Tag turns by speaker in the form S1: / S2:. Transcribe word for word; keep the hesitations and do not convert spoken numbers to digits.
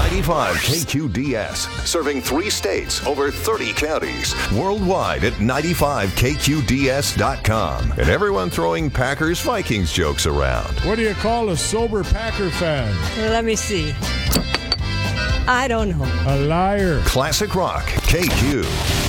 S1: ninety-five K Q D S, serving three states, over thirty counties, worldwide at ninety-five K Q D S dot com. And everyone throwing Packers Vikings jokes around.
S2: What do you call a sober Packer fan?
S3: Let me see. I don't know.
S2: A liar.
S1: Classic Rock K Q.